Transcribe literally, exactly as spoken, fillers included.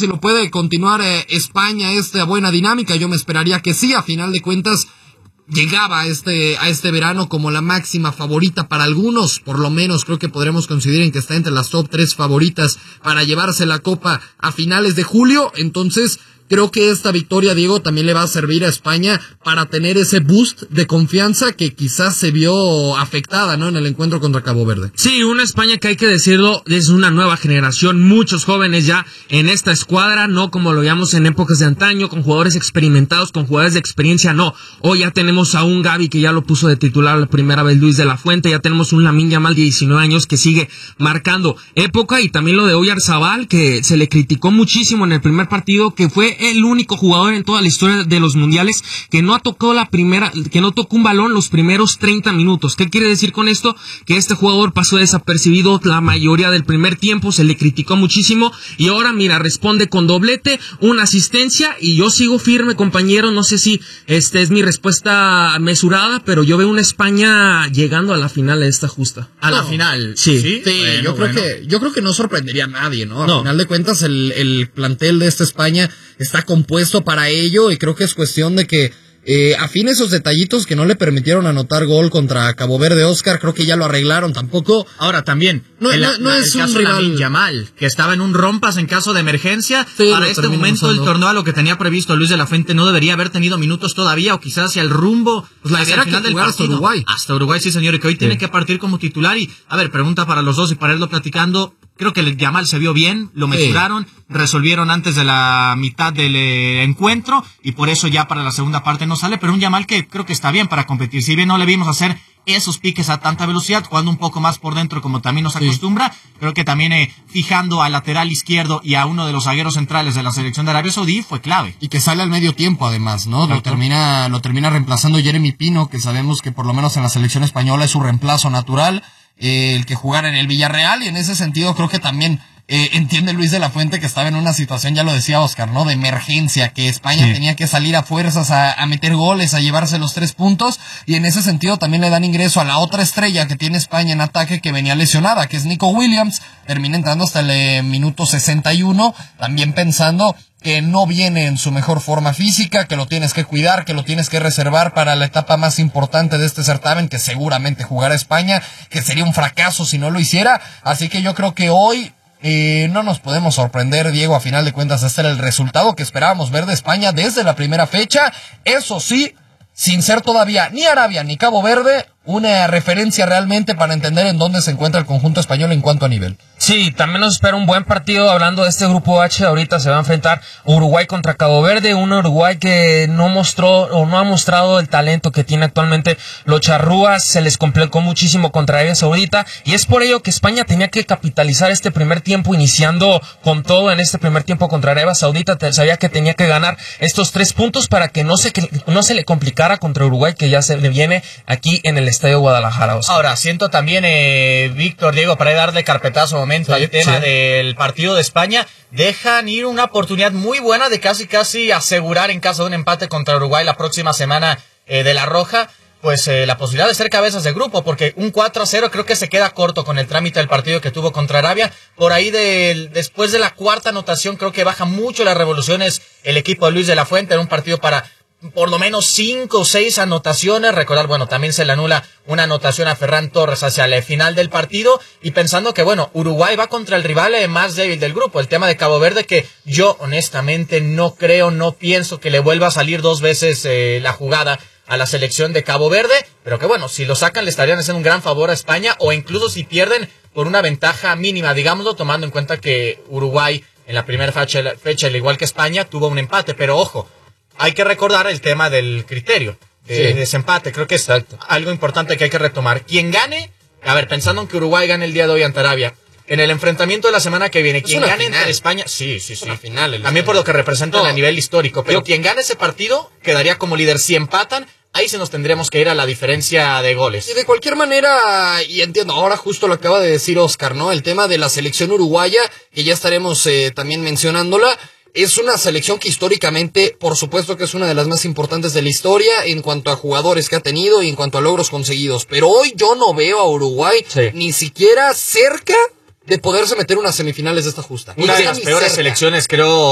si lo puede continuar eh, España esta buena dinámica. Yo me esperaría que sí, a final de cuentas llegaba a este, a este verano como la máxima favorita para algunos, por lo menos creo que podremos coincidir en que está entre las top tres favoritas para llevarse la copa a finales de julio. Entonces creo que esta victoria, Diego, también le va a servir a España para tener ese boost de confianza que quizás se vio afectada, ¿no?, en el encuentro contra Cabo Verde. Sí, una España que hay que decirlo, es una nueva generación, muchos jóvenes ya en esta escuadra, no como lo veíamos en épocas de antaño, con jugadores experimentados, con jugadores de experiencia, no. Hoy ya tenemos a un Gavi que ya lo puso de titular la primera vez Luis de la Fuente, ya tenemos un Lamine Yamal de diecinueve años que sigue marcando época, y también lo de Oyarzabal, que se le criticó muchísimo en el primer partido, que fue el único jugador en toda la historia de los mundiales que no ha tocado la primera, que no tocó un balón los primeros treinta minutos. ¿Qué quiere decir con esto? Que este jugador pasó desapercibido la mayoría del primer tiempo, se le criticó muchísimo, y ahora mira, responde con doblete, una asistencia, y yo sigo firme, compañero. No sé si esta es mi respuesta mesurada, pero yo veo una España llegando a la final de esta justa. A no. la final. Sí, sí, sí bueno, yo creo bueno. que yo creo que no sorprendería a nadie, ¿no? Al no. final de cuentas el, el plantel de esta España está compuesto para ello, y creo que es cuestión de que eh, afine esos detallitos que no le permitieron anotar gol contra Cabo Verde. Oscar, creo que ya lo arreglaron. Tampoco. Ahora también, No, el, no, no la, es el un caso rival. de Lamine Yamal, que estaba en un rompas en caso de emergencia. Sí, Para lo este terminó momento usando. el torneo, a lo que tenía previsto Luis de la Fuente, no debería haber tenido minutos todavía, o quizás hacia el rumbo, Pues la hacia idea el era final que del jugara hasta partido. Uruguay. Hasta Uruguay, sí señor, y que hoy Sí. tiene que partir como titular. Y, a ver, pregunta para los dos y para irlo platicando. Creo que el Yamal se vio bien, lo mesuraron, sí. resolvieron antes de la mitad del eh, encuentro, y por eso ya para la segunda parte no sale, pero un Yamal que creo que está bien para competir. Si bien no le vimos hacer esos piques a tanta velocidad, jugando un poco más por dentro como también nos acostumbra, sí. creo que también eh, fijando al lateral izquierdo y a uno de los zagueros centrales de la selección de Arabia Saudí fue clave. Y que sale al medio tiempo además, ¿no? Lo termina, lo termina reemplazando Jeremy Pino, que sabemos que por lo menos en la selección española es su reemplazo natural, eh, el que jugara en el Villarreal, y en ese sentido creo que también Eh, entiende Luis de la Fuente que estaba en una situación, ya lo decía Oscar, ¿no?, de emergencia, que España sí. tenía que salir a fuerzas a, a meter goles, a llevarse los tres puntos, y en ese sentido también le dan ingreso a la otra estrella que tiene España en ataque, que venía lesionada, que es Nico Williams. Termina entrando hasta el eh, minuto sesenta y uno, también pensando que no viene en su mejor forma física, que lo tienes que cuidar, que lo tienes que reservar para la etapa más importante de este certamen, que seguramente jugará España, que sería un fracaso si no lo hiciera. Así que yo creo que hoy Eh, no nos podemos sorprender, Diego. A final de cuentas este era el resultado que esperábamos ver de España desde la primera fecha. Eso sí, sin ser todavía ni Arabia ni Cabo Verde una referencia realmente para entender en dónde se encuentra el conjunto español en cuanto a nivel. Sí, también nos espera un buen partido. Hablando de este grupo H, ahorita se va a enfrentar Uruguay contra Cabo Verde, un Uruguay que no mostró o no ha mostrado el talento que tiene actualmente los charrúas. Se les complicó muchísimo contra Arabia Saudita, y es por ello que España tenía que capitalizar este primer tiempo, iniciando con todo en este primer tiempo contra Arabia Saudita. Sabía que tenía que ganar estos tres puntos para que no se, que no se le complicara contra Uruguay, que ya se le viene aquí en el Estadio Guadalajara. Oscar. Ahora, siento también, eh, Víctor, Diego, para darle carpetazo un momento sí, al tema sí. del partido de España, dejan ir una oportunidad muy buena de casi casi asegurar, en caso de un empate contra Uruguay la próxima semana eh, de La Roja, pues eh, la posibilidad de ser cabezas de grupo, porque un cuatro a cero creo que se queda corto con el trámite del partido que tuvo contra Arabia. Por ahí de, después de la cuarta anotación creo que baja mucho las revoluciones el equipo de Luis de la Fuente. Era un partido para por lo menos cinco o seis anotaciones. Recordar, bueno, también se le anula una anotación a Ferran Torres hacia el final del partido, y pensando que, bueno, Uruguay va contra el rival eh, más débil del grupo, el tema de Cabo Verde, que yo honestamente no creo, no pienso que le vuelva a salir dos veces eh, la jugada a la selección de Cabo Verde, pero que bueno, si lo sacan le estarían haciendo un gran favor a España, o incluso si pierden por una ventaja mínima, digámoslo, tomando en cuenta que Uruguay en la primera fecha, fecha al igual que España, tuvo un empate. Pero ojo, hay que recordar el tema del criterio de sí. desempate. Creo que es Exacto. algo importante que hay que retomar. Quien gane, a ver, pensando en que Uruguay gane el día de hoy ante Arabia, en el enfrentamiento de la semana que viene, es quien gane final. entre España, sí, sí, sí, final, también por lo que representan no. a nivel histórico, pero Yo... quien gane ese partido quedaría como líder. Si empatan, ahí se nos tendremos que ir a la diferencia de goles. Y de cualquier manera, y entiendo, ahora justo lo acaba de decir Oscar, ¿no? El tema de la selección uruguaya, que ya estaremos eh, también mencionándola. Es una selección que históricamente, por supuesto que es una de las más importantes de la historia en cuanto a jugadores que ha tenido y en cuanto a logros conseguidos. Pero hoy yo no veo a Uruguay sí. ni siquiera cerca de poderse meter unas semifinales de esta justa. Una de las peores cerca. selecciones, creo,